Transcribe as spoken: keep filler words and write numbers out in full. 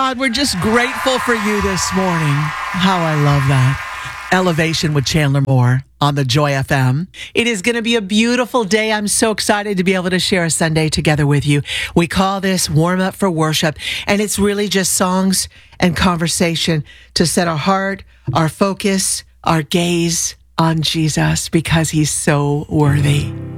God, we're just grateful for you this morning. How I love that. Elevation with Chandler Moore on the Joy F M. It is going to be a beautiful day. I'm so excited to be able to share a Sunday together with you. We call this Warm Up for Worship, and it's really just songs and conversation to set our heart, our focus, our gaze on Jesus because he's so worthy.